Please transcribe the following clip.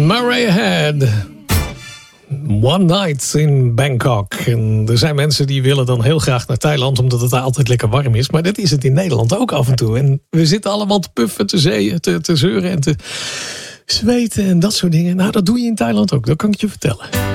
Mariah. One night in Bangkok. En er zijn mensen die willen dan heel graag naar Thailand, omdat het daar altijd lekker warm is. Maar dat is het in Nederland ook af en toe. En we zitten allemaal te puffen, te zeeën, te zeuren en te zweten en dat soort dingen. Nou, dat doe je in Thailand ook, dat kan ik je vertellen.